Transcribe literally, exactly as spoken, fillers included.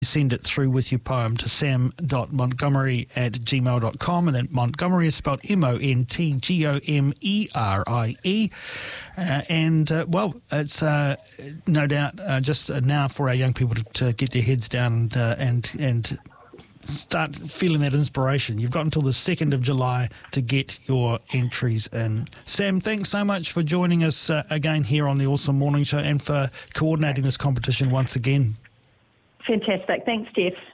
send it through with your poem to sam dot montgomery at gmail dot com, and then Montgomery is spelled M O N T G O M E R I E. Uh, and, uh, well, it's uh, no doubt uh, just now for our young people to, to get their heads down and, uh, and, and start feeling that inspiration. You've got until the second of July to get your entries in. Sam, thanks so much for joining us uh, again here on the Awesome Morning Show and for coordinating this competition once again. Fantastic. Thanks, Jeff.